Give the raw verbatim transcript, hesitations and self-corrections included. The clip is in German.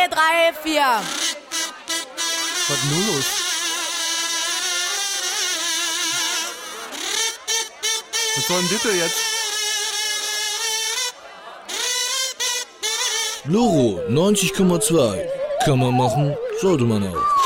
zwei, drei, vier. Was ist nun los? Was soll denn bitte jetzt? Loro neunzig Komma zwei. Kann man machen, sollte man auch.